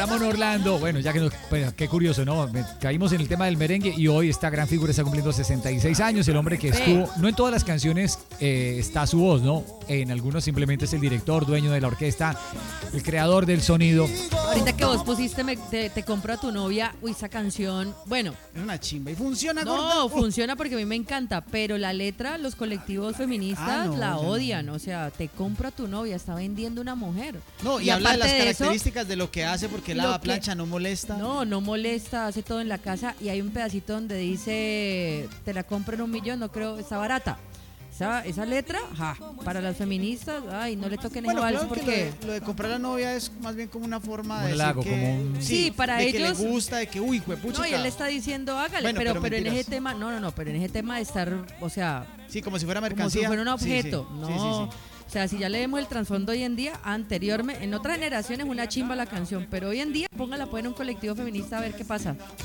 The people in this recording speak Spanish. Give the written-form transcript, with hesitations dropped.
Ramón Orlando. Bueno, ya que nos, pues, qué curioso, ¿no? Caímos en el tema del merengue y hoy esta gran figura está cumpliendo 66 años. El hombre que estuvo, no en todas las canciones está su voz, ¿no? En algunos simplemente es el director, dueño de la orquesta, el creador del sonido. Ahorita que vos pusiste te compro a tu novia, uy, esa canción, bueno. Es una chimba y funciona, No, funciona porque a mí me encanta, pero la letra, los colectivos feministas la odian. O sea, te compro a tu novia, está vendiendo una mujer. No, y habla de las aparte características de lo que hace, porque lava, plancha, no molesta. No molesta, hace todo en la casa. Y hay un pedacito donde dice, te la compro en 1 millón, no creo, está barata. Esa letra, para las feministas, ay, no le toquen el vals porque... Lo de comprar a la novia es más bien como una forma de decir que... como un... Sí, para de ellos... que le gusta, de que, uy, juepucha. No, y él le está diciendo, hágale, bueno, pero en ese tema, pero en ese tema de estar, o sea... Sí, como si fuera mercancía. Como si fuera un objeto, sí, no... Sí. O sea, si ya leemos el trasfondo hoy en día, anteriormente, en otras generaciones una chimba la canción, pero hoy en día póngala pues en un colectivo feminista a ver qué pasa.